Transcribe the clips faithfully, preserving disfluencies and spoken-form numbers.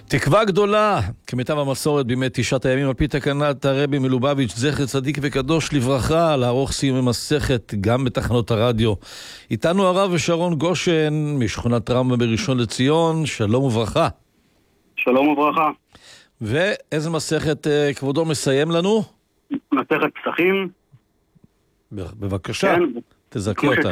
תקווה גדולה, כמיטב המסורת בימי תשעת הימים, על פי תקנת הרבי מלובביץ' זכר צדיק וקדוש לברכה, לערוך סיום המסכת גם בתחנות הרדיו. איתנו הרב ושרון גושן משכונת רמב"ם בראשון לציון, שלום וברכה. שלום וברכה. ואיזה מסכת כבודו מסיים לנו? מסכת פסחים. בבקשה, כן. תזכי אותנו.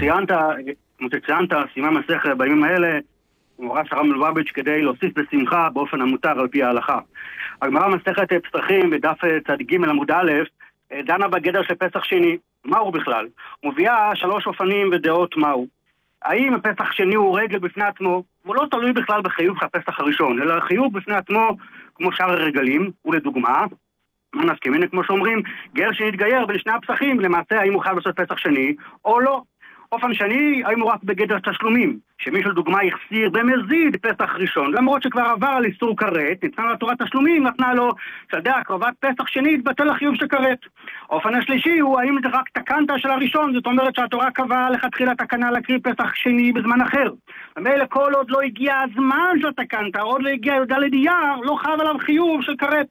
כמו שציינת, סימן מסכת בימים האלה, מורש הרב מלובביץ' כדי להוסיף בשמחה באופן המותר על פי ההלכה. הגמרא מסכת פסחים בדף צד ג' עמוד א' דנה בגדר של פסח שני. מהו בכלל? מוביאה שלוש אופנים ודעות מהו. האם הפסח שני הוא רגל בפני עצמו? הוא לא תלוי בכלל בחיוב הפסח הראשון, אלא חיוב בפני עצמו כמו שאר הרגלים, ולדוגמה, מה נסכים? הנה כמו שאומרים, גר שנתגייר בין שני הפסחים, למעשה האם הוא חייב לעשות פסח שני או לא. אופן שני, האם הוא רק בגדר תשלומים, שמישהו לדוגמה יחסיר במזיד פסח ראשון, למרות שכבר עבר על איסור כרת, ניתנה לו תורת תשלומים, נתנה לו, אתה יודע, קרבת פסח שני, התבטל החיוב של כרת. אופן השלישי הוא האם זה רק תקנת של הראשון, זאת אומרת שהתורה קבעה לכתחילה תקנה להקריב פסח שני בזמן אחר. ומילא כל עוד לא הגיע הזמן של תקנת, עוד לא הגיע י"ד אייר, לא חייב עליו חיוב של כרת.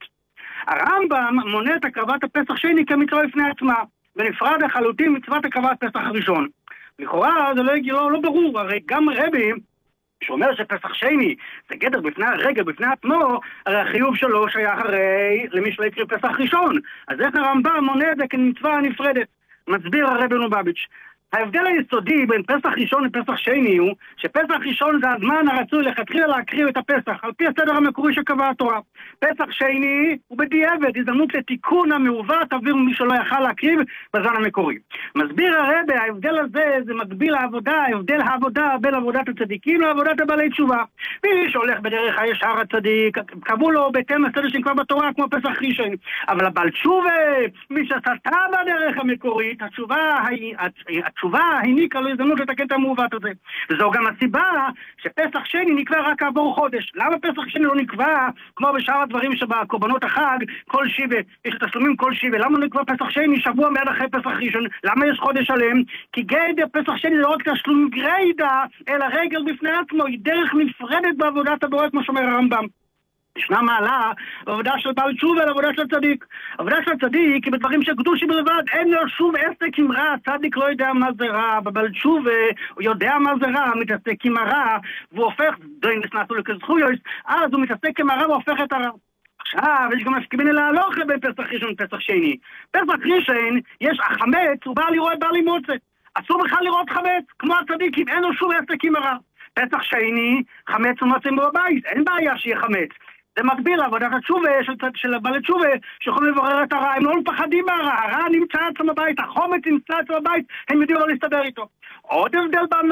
הרמב"ם מונה את הקרבת הפסח שני כמצווה בפני עצמה, ונפרד לחלוטין מצוות הקרבת פסח הראשון. לכאורה זה לא, לא, לא ברור, הרי גם רבי שאומר שפסח שני זה גדר בפני הרגל בפני עצמו, הרי החיוב שלו שייך הרי למי שלא יקריב פסח ראשון. אז איך הרמב"ם מונה את זה כמצווה נפרדת? מסביר הרבי מלובביץ'. ההבדל היסודי בין פסח ראשון לפסח שני הוא שפסח ראשון זה הזמן הרצוי לכתחילה להקריב את הפסח על פי הסדר המקורי שקבעה התורה. פסח שני הוא בדיעבד, הזדמנות לתיקון המעוות עבור מי שלא יכל להקריב בזמן המקורי. מסביר הרבי, ההבדל הזה זה מקביל לעבודה, ההבדל העבודה בין עבודת הצדיקים לעבודת הבעלי תשובה. מי שהולך בדרך הישר הצדיק, קבעו לו בהתאם לסדר שנקבע בתורה כמו פסח ראשון. אבל הבעל תשובה, מי שסטה בדרך המקורית, התשובה היא התשובה העניקה לו הזדמנות לתקן את המעוות הזה. וזו גם הסיבה שפסח שני נקבע רק עבור חודש. למה פסח שני לא נקבע כמו בשאר הדברים שבקורבנות החג כל שיבה, יש תשלומים כל שיבה? למה לא נקבע פסח שני שבוע מיד אחרי פסח ראשון? למה יש חודש שלם? כי גדר פסח שני לא רק תשלום גרידא, אלא רגל בפני עצמו, היא דרך נפרדת בעבודת הבורא כמו שאומר הרמב"ם. ישנה מעלה בעבודה של בעל תשובה לעבודה של צדיק. עבודה של צדיק היא בדברים של קדושים בלבד, אין לו שום עסק עם רע, צדיק לא יודע מה זה רע, בבעל תשובה הוא יודע מה זה רע, מתעסק עם הרע, והוא הופך, דין נסנעתו לכזכויות, אז הוא מתעסק עם הרע והופך את הרע. עכשיו, יש גם מסכימים להלוך בין פסח ראשון ופסח שני. פסח ראשון, יש החמץ, הוא בא לראות בעלי מוצא. אסור בכלל לראות חמץ, כמו הצדיקים, אין לו שום עסק עם הרע. פסח שני, חמץ ומצאים בבית, אין בעיה שיהיה חמץ. זה מקביל לעבודת התשובה של, של בעלי תשובה שיכולים לברר את הרע, הם לא מפחדים מהרע, הרע נמצא עצם בבית, החומץ נמצא עצם בבית, הם יודעים לא להסתדר איתו. עוד הבדל